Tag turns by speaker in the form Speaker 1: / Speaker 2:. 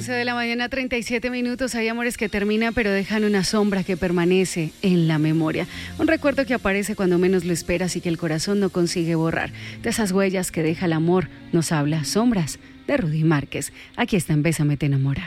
Speaker 1: 11 de la mañana, 37 minutos. Hay amores que terminan, pero dejan una sombra que permanece en la memoria. Un recuerdo que aparece cuando menos lo esperas y que el corazón no consigue borrar. De esas huellas que deja el amor, nos habla Sombras, de Rudy Márquez. Aquí está en Bésame, te enamora.